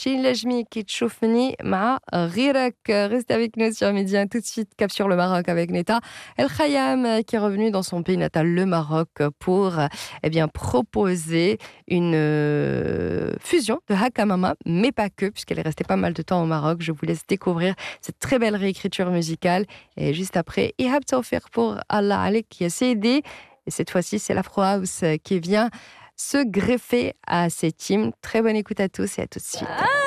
Chine Lajmi qui تشوفني مع غيرك. Reste avec nous sur Média. Tout de suite, cap sur le Maroc avec Neta El Khayam qui est revenu dans son pays natal, le Maroc, pour proposer une fusion de Hakamama, mais pas que, puisqu'elle est restée pas mal de temps au Maroc. Je vous laisse découvrir cette très belle réécriture musicale. Et juste après, Ihab Tawfiq pour Allah Alek qui a cédé. Et cette fois-ci, c'est l'Afro House qui vient se greffer à cette team. Très bonne écoute à tous et à tout de suite.